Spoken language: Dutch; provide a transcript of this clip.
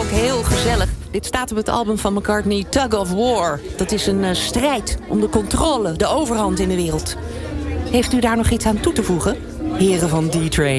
heel gezellig. Dit staat op het album van McCartney, Tug of War. Dat is een strijd om de controle, de overhand in de wereld. Heeft u daar nog iets aan toe te voegen, heren van D-Train?